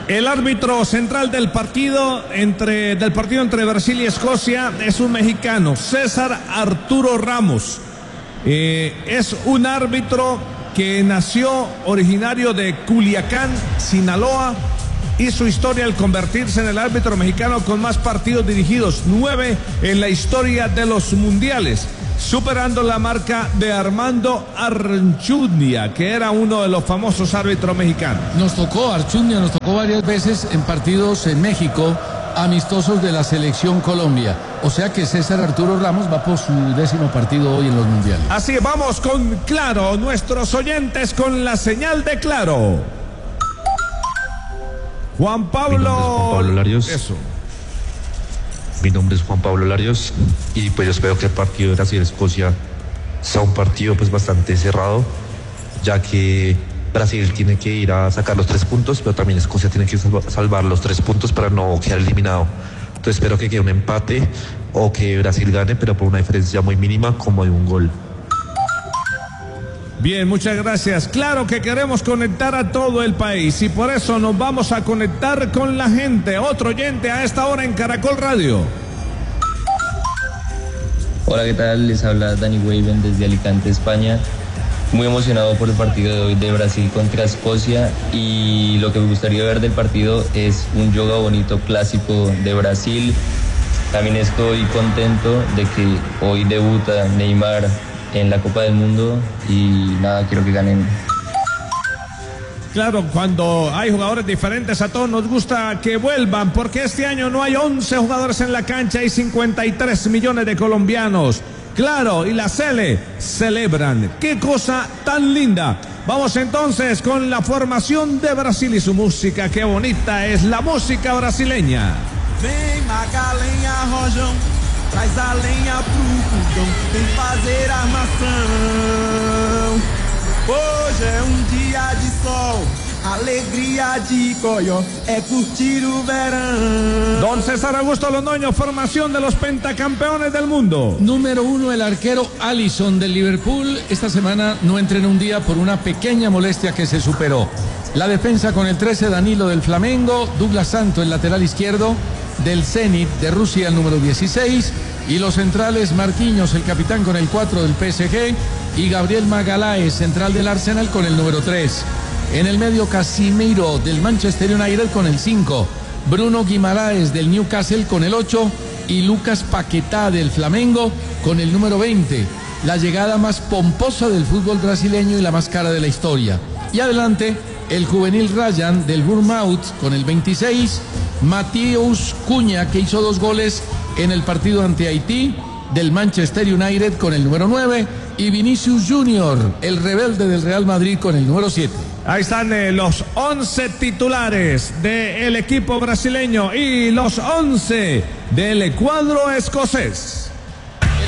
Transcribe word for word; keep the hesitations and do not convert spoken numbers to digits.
El árbitro central del partido entre del partido entre Brasil y Escocia es un mexicano, César Arturo Ramos. Eh, es un árbitro que nació originario de Culiacán, Sinaloa. Hizo historia al convertirse en el árbitro mexicano con más partidos dirigidos, nueve en la historia de los mundiales, superando la marca de Armando Archundia, que era uno de los famosos árbitros mexicanos. Nos tocó, Archundia nos tocó varias veces en partidos en México, amistosos de la selección Colombia. O sea que César Arturo Ramos va por su décimo partido hoy en los mundiales. Así, vamos con Claro, nuestros oyentes con la señal de Claro. Juan Pablo... Mi nombre es Juan Pablo Larios. Eso. Mi nombre es Juan Pablo Larios y pues yo espero que el partido de Brasil-Escocia sea un partido pues bastante cerrado, ya que Brasil tiene que ir a sacar los tres puntos, pero también Escocia tiene que salva, salvar los tres puntos para no quedar eliminado. Entonces espero que quede un empate o que Brasil gane, pero por una diferencia muy mínima, como de un gol. Bien, muchas gracias. Claro que queremos conectar a todo el país y por eso nos vamos a conectar con la gente. Otro oyente a esta hora en Caracol Radio. Hola, ¿qué tal? Les habla Dani Weiben desde Alicante, España. Muy emocionado por el partido de hoy de Brasil contra Escocia, y lo que me gustaría ver del partido es un yoga bonito clásico de Brasil. También estoy contento de que hoy debuta Neymar en la Copa del Mundo y nada, quiero que ganen. Claro, cuando hay jugadores diferentes a todos nos gusta que vuelvan, porque este año no hay once jugadores en la cancha, hay cincuenta y tres millones de colombianos. Claro, y la Sele celebran. ¡Qué cosa tan linda! Vamos entonces con la formación de Brasil y su música. ¡Qué bonita es la música brasileña! Vem Magalenha Rojão, traz a lenha pro fogão, vem fazer armação. Hoje é um dia de sol, alegría de Coyó, é curtir o verão. Don César Augusto Londoño, formación de los pentacampeones del mundo. Número uno, el arquero Alisson del Liverpool. Esta semana no entrenó un día por una pequeña molestia que se superó. La defensa con el trece, Danilo del Flamengo, Douglas Santo, el lateral izquierdo del Zenit de Rusia, el número dieciséis, y los centrales Marquinhos, el capitán, con el cuatro del P S G, y Gabriel Magalhães, central del Arsenal, con el número tres. En el medio, Casimiro del Manchester United con el cinco, Bruno Guimaraes del Newcastle con el ocho y Lucas Paquetá del Flamengo con el número veinte. La llegada más pomposa del fútbol brasileño y la más cara de la historia. Y adelante, el juvenil Ryan del Bournemouth con el veintiséis, Matheus Cunha, que hizo dos goles en el partido ante Haití, del Manchester United con el número nueve, y Vinicius Junior, el rebelde del Real Madrid, con el número siete. Ahí están eh, los once titulares del equipo brasileño y los once del cuadro escocés.